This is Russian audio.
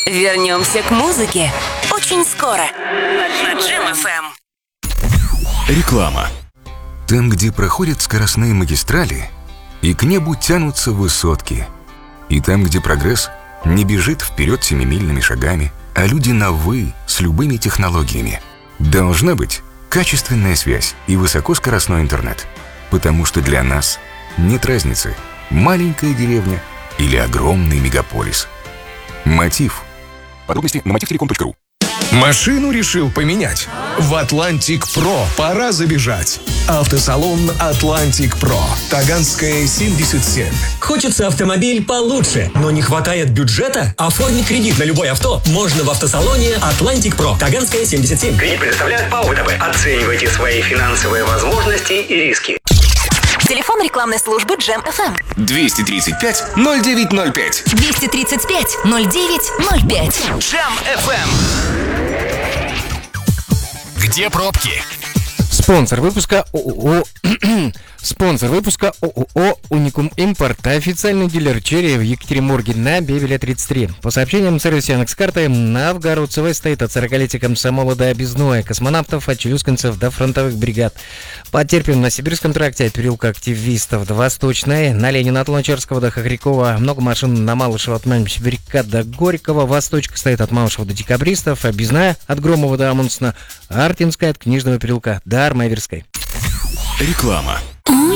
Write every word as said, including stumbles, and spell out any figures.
Вернемся к музыке очень скоро на Джем эф эм. Реклама. Там, где проходят скоростные магистрали, и к небу тянутся высотки, и там, где прогресс не бежит вперед семимильными шагами, а люди на «вы» с любыми технологиями, должна быть качественная связь и высокоскоростной интернет. Потому что для нас нет разницы, маленькая деревня или огромный мегаполис. Мотив. Подробности на мотив телеком точка ру. Машину решил поменять? В Atlantic Pro пора забежать. Автосалон Atlantic Pro. Таганская, семьдесят семь. Хочется автомобиль получше, но не хватает бюджета? Оформить кредит на любое авто можно в автосалоне Atlantic Pro. Таганская, семьдесят семь. Кредит предоставляет ПАО ВТБ. Оценивайте свои финансовые возможности и риски. Телефон рекламной службы Джем эф эм. двести тридцать пять ноль девять ноль пять. двести тридцать пять ноль девять ноль пять. Джем эф эм. Где пробки? Спонсор выпуска ООО Спонсор выпуска ООО «Уникум Импорт», официальный дилер черри в Екатеринбурге на Бебеля тридцать три. По сообщениям сервиса Яндекс.Карты, Новгородцева стоит от сорокалетия комсомола до объездной, космонавтов от челюскинцев до фронтовых бригад. Потерпим на Сибирском тракте от переулка активистов до Восточной, на Ленина от Луначарского до Хохрякова, много машин на Малышева от Сибиряка до Горького, Восточка стоит от Малышева до Декабристов, объездная от Громова до Амундсена, Артинская от Книжного переулка до Армавирской. Реклама.